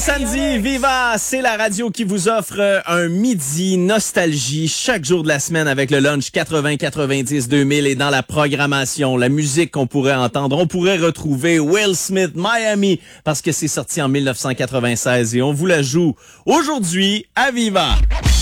samedi, Viva! C'est la radio qui vous offre un midi nostalgie chaque jour de la semaine avec le lunch 80, 90, 2000 et dans la programmation, la musique qu'on pourrait entendre, on pourrait retrouver Will Smith, Miami, parce que c'est sorti en 1996 et on vous la joue aujourd'hui à Viva!